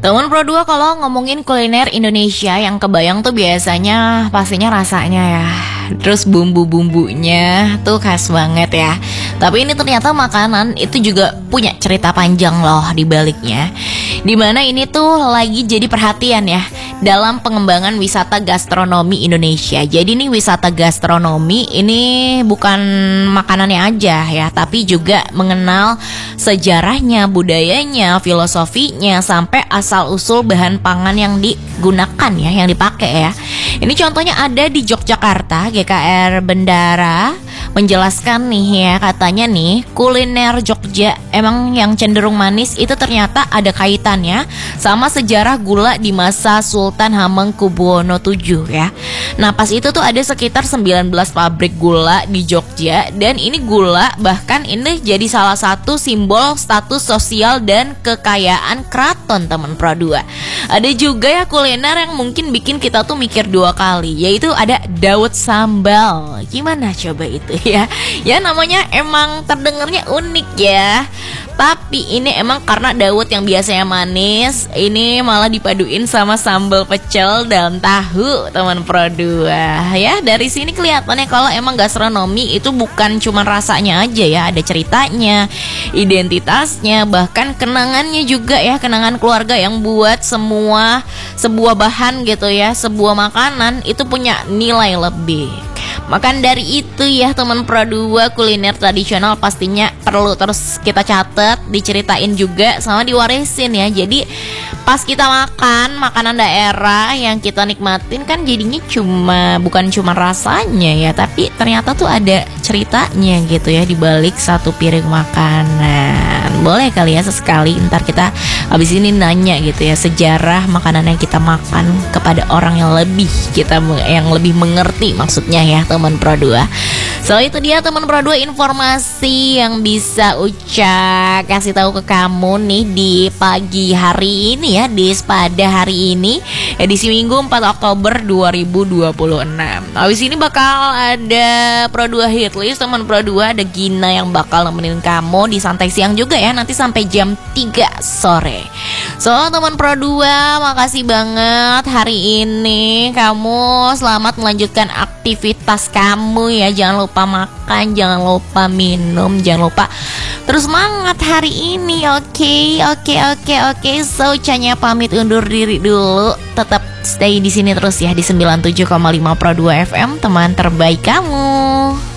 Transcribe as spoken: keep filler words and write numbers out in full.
Teman Pro dua, kalau ngomongin kuliner Indonesia yang kebayang tuh biasanya pastinya rasanya ya. Terus bumbu-bumbunya tuh khas banget ya. Tapi ini ternyata makanan itu juga punya cerita panjang loh di baliknya. Dimana ini tuh lagi jadi perhatian ya dalam pengembangan wisata gastronomi Indonesia. Jadi nih wisata gastronomi ini bukan makanannya aja ya, tapi juga mengenal sejarahnya, budayanya, filosofinya, sampai asal-usul bahan pangan yang digunakan ya, yang dipakai ya. Ini contohnya ada di Yogyakarta, G K R Bendara menjelaskan nih ya, katanya nih kuliner Jogja emang yang cenderung manis itu ternyata ada kaitannya sama sejarah gula di masa Sultan Hamengkubuwono tujuh ya. Nah pas itu tuh ada sekitar sembilan belas pabrik gula di Jogja, dan ini gula bahkan ini jadi salah satu simbol status sosial dan kekayaan keraton teman Pro dua. Ada juga ya kuliner yang mungkin bikin kita tuh mikir dua kali, yaitu ada Dawet sambal. Gimana coba itu ya? Ya namanya emang terdengarnya unik ya. Tapi ini emang karena dawet yang biasanya manis, ini malah dipaduin sama sambal pecel dalam tahu teman Pro dua. Ya dari sini kelihatannya kalau emang gastronomi itu bukan cuma rasanya aja ya, ada ceritanya, identitasnya, bahkan kenangannya juga ya, kenangan keluarga yang buat semua sebuah bahan gitu ya, sebuah makanan itu punya nilai lebih. Makan dari itu ya teman Pro dua, kuliner tradisional pastinya perlu terus kita catat, diceritain juga sama diwarisin ya. Jadi pas kita makan makanan daerah yang kita nikmatin kan jadinya cuma bukan cuma rasanya ya, tapi ternyata tuh ada ceritanya gitu ya di balik satu piring makanan. Boleh kali ya sesekali ntar kita habis ini nanya gitu ya sejarah makanan yang kita makan kepada orang yang lebih kita yang lebih mengerti maksudnya ya teman Pro dua. So itu dia teman Pro dua informasi yang bisa Uca kasih tahu ke kamu nih di pagi hari ini ya, di pada hari ini edisi Minggu empat Oktober dua ribu dua puluh enam. Habis ini bakal ada Pro dua Hitlist teman Pro dua, ada Gina yang bakal nemenin kamu di santai siang juga ya, nanti sampai jam tiga sore. So teman Pro dua, makasih banget hari ini kamu selamat melanjutkan aktivitas kamu ya. Jangan lupa makan, jangan lupa minum, jangan lupa terus semangat hari ini. Oke, oke, oke, oke. So Canya pamit undur diri dulu. Tetap stay di sini terus ya di sembilan puluh tujuh koma lima Pro dua F M, teman terbaik kamu.